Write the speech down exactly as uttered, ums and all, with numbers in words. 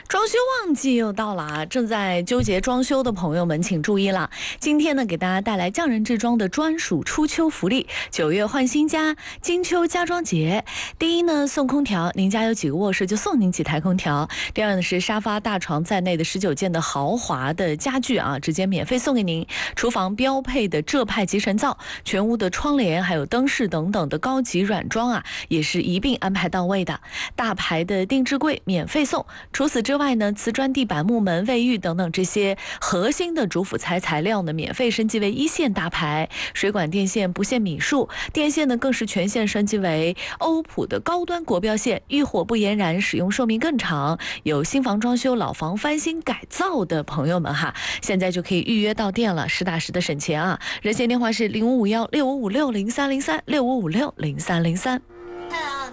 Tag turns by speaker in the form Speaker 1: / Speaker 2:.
Speaker 1: 装修旺季又到了啊！正在纠结装修的朋友们，请注意了。今天呢，给大家带来匠人制装的专属初秋福利——九月换新家，金秋家装节。第一呢，送空调，您家有几个卧室就送您几台空调。第二呢，是沙发、大床在内的十九件的豪华的家具啊，直接免费送给您。厨房标配的浙派集成灶，全屋的窗帘还有灯饰等等的高级软装啊，也是一并安排到位的。大牌的定制柜免费送。除此之外呢，瓷砖地板、木门、卫浴等等这些核心的主辅材材料呢，免费升级为一线大牌。水管电线不限米数，电线呢更是全线升级为欧普的高端国标线，遇火不延燃，使用寿命更长。有新房装修、老房翻新改造的朋友们哈，现在就可以预约到店了，实打实的省钱啊！热线电话是零五五幺六五五六零三零三六五五六零三零三。